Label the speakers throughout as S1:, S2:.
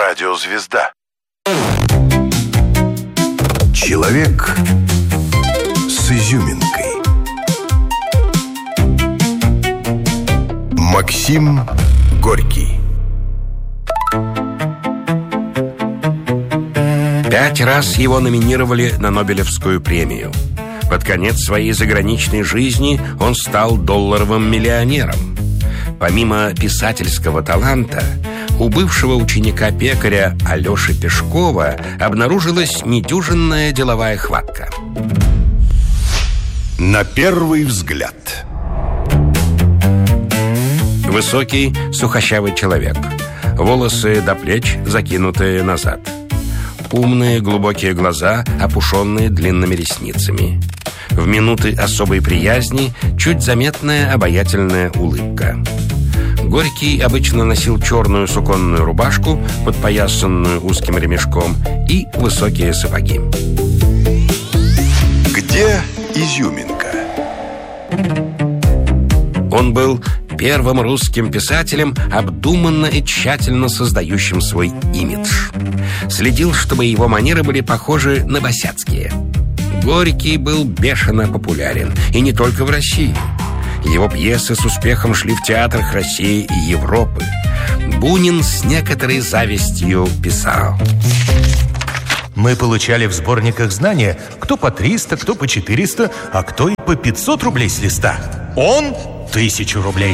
S1: Радиозвезда. Человек с изюминкой. Максим Горький.
S2: 5 раз его номинировали на Нобелевскую премию. Под конец своей заграничной жизни он стал долларовым миллионером. Помимо писательского таланта, у бывшего ученика пекаря Алёши Пешкова обнаружилась недюжинная деловая хватка.
S1: На первый взгляд.
S2: Высокий, сухощавый человек. Волосы до плеч, закинутые назад. Умные, глубокие глаза, опушенные длинными ресницами. В минуты особой приязни чуть заметная обаятельная улыбка. Горький обычно носил черную суконную рубашку, подпоясанную узким ремешком, и высокие сапоги.
S1: Где изюминка?
S2: Он был первым русским писателем, обдуманно и тщательно создающим свой имидж. Следил, чтобы его манеры были похожи на босяцкие. Горький был бешено популярен, и не только в России. Его пьесы с успехом шли в театрах России и Европы. Бунин с некоторой завистью писал:
S3: мы получали в сборниках знания, кто по 300, кто по 400, а кто и по 500 рублей с листа. Он 1000 рублей.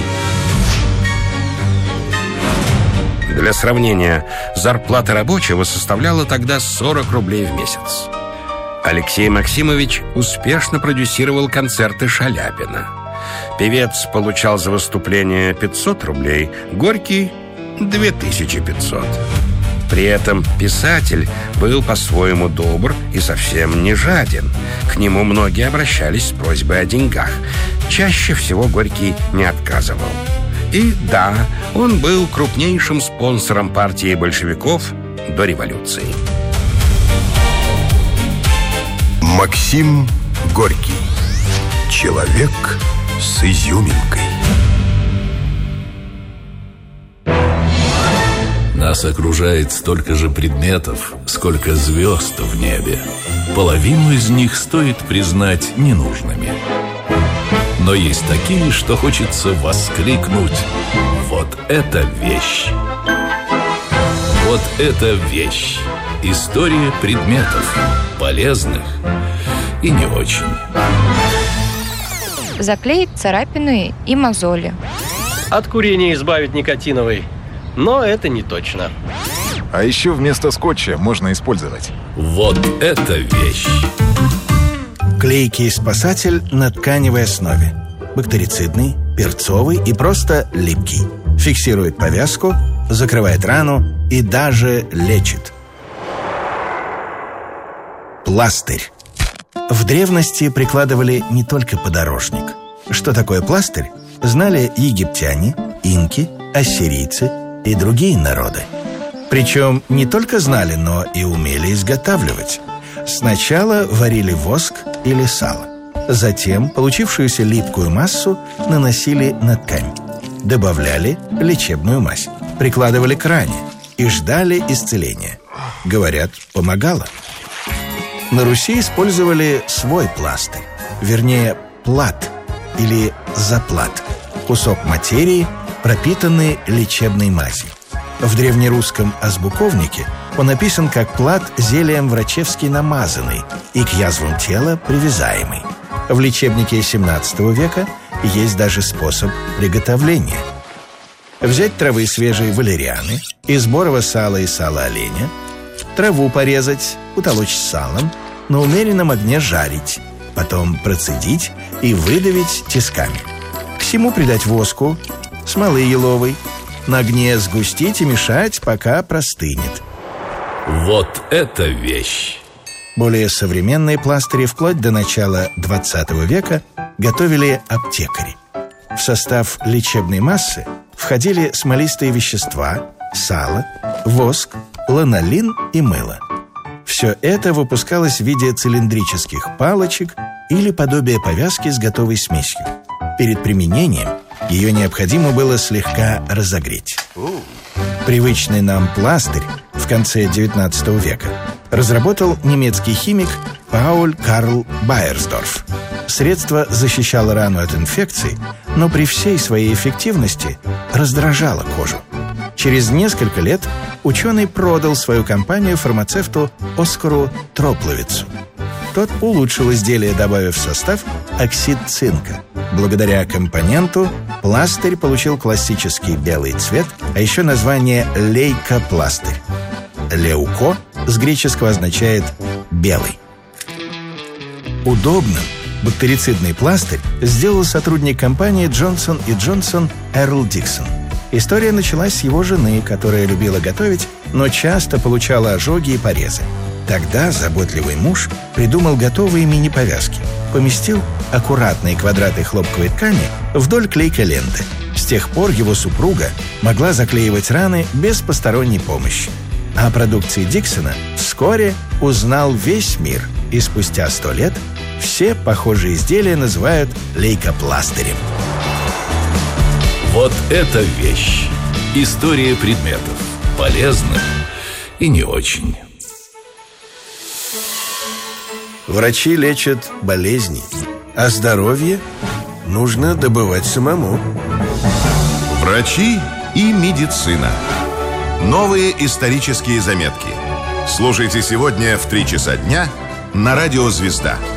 S2: Для сравнения, зарплата рабочего составляла тогда 40 рублей в месяц. Алексей Максимович успешно продюсировал концерты Шаляпина. Певец получал за выступление 500 рублей, Горький – 2500. При этом писатель был по-своему добр и совсем не жаден. К нему многие обращались с просьбой о деньгах. Чаще всего Горький не отказывал. И да, он был крупнейшим спонсором партии большевиков до революции.
S1: Максим Горький. Человек с изюминкой.
S4: Нас окружает столько же предметов, сколько звезд в небе. Половину из них стоит признать ненужными. Но есть такие, что хочется воскликнуть: вот это вещь! Вот это вещь! История предметов, полезных и не очень.
S5: Заклеить царапины и мозоли.
S6: От курения избавить никотиновой. Но это не точно.
S7: А еще вместо скотча можно использовать
S4: вот эта вещь.
S8: Клейкий спасатель на тканевой основе. Бактерицидный, перцовый и просто липкий. Фиксирует повязку, закрывает рану и даже лечит. Пластырь. В древности прикладывали не только подорожник. Что такое пластырь, знали египтяне, инки, ассирийцы и другие народы. Причем не только знали, но и умели изготавливать. Сначала варили воск или сало. Затем получившуюся липкую массу наносили на ткань. Добавляли лечебную мазь. Прикладывали к ране и ждали исцеления. Говорят, помогало. На Руси использовали свой пластырь. Вернее, плат или заплат. Кусок материи, пропитанный лечебной мазью. В древнерусском азбуковнике он написан как плат зелием врачевски намазанный и к язвам тела привязаемый. В лечебнике XVII века есть даже способ приготовления. Взять травы свежей валерианы, из борова сала и сала оленя, траву порезать, утолочь салом, на умеренном огне жарить, потом процедить и выдавить тисками. К всему придать воску, смолы еловой, на огне сгустить и мешать, пока простынет.
S4: Вот эта вещь!
S8: Более современные пластыри вплоть до начала XX века готовили аптекари. В состав лечебной массы входили смолистые вещества, сало, воск, ланолин и мыло. Все это выпускалось в виде цилиндрических палочек или подобия повязки с готовой смесью. Перед применением ее необходимо было слегка разогреть. Привычный нам пластырь в конце XIX века, разработал немецкий химик Пауль Карл Байерсдорф. Средство защищало рану от инфекций, но при всей своей эффективности раздражало кожу. Через несколько лет ученый продал свою компанию фармацевту Оскару Тропловицу. Тот улучшил изделие, добавив в состав оксид цинка. Благодаря компоненту пластырь получил классический белый цвет, а еще название лейкопластырь. Леуко с греческого означает «белый». Удобным бактерицидный пластырь сделал сотрудник компании Джонсон & Джонсон Эрл Диксон. История началась с его жены, которая любила готовить, но часто получала ожоги и порезы. Тогда заботливый муж придумал готовые мини-повязки. Поместил аккуратные квадраты хлопковой ткани вдоль клейкой ленты. С тех пор его супруга могла заклеивать раны без посторонней помощи. О продукции Диксона вскоре узнал весь мир, и спустя 100 лет все похожие изделия называют лейкопластырем.
S4: Вот это вещь. История предметов. Полезных и не очень.
S1: Врачи лечат болезни, а здоровье нужно добывать самому. Врачи и медицина. Новые исторические заметки. Слушайте сегодня в 3 часа дня на радио «Звезда».